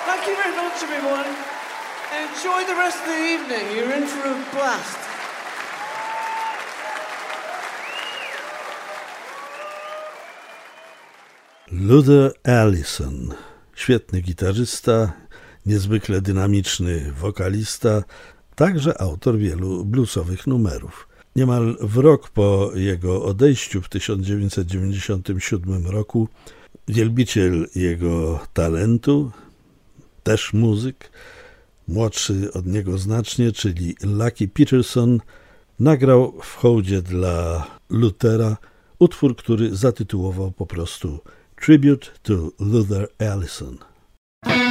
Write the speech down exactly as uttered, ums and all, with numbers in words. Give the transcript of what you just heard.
Thank you very much, everyone. Enjoy the rest of the evening. You're in for a blast. Luther Allison, świetny gitarzysta, niezwykle dynamiczny wokalista, także autor wielu bluesowych numerów. Niemal w rok po jego odejściu w tysiąc dziewięćset dziewięćdziesiątym siódmym roku wielbiciel jego talentu, też muzyk, młodszy od niego znacznie, czyli Lucky Peterson, nagrał w hołdzie dla Luthera utwór, który zatytułował po prostu Tribute to Luther Allison.